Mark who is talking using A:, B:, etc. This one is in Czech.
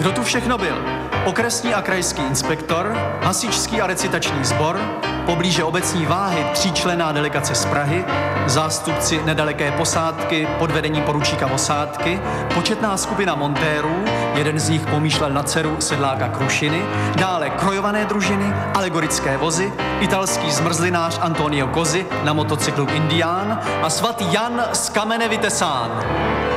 A: Kdo tu všechno byl? Okresní a krajský inspektor, hasičský a recitační sbor, poblíže obecní váhy tříčlenná delegace z Prahy, zástupci nedaleké posádky pod vedením poručíka Osádky, početná skupina montérů, jeden z nich pomýšlel na dceru sedláka Krušiny, dále krojované družiny, alegorické vozy, italský zmrzlinář Antonio Cosi na motocyklu Indián a svatý Jan z kamene vytesán.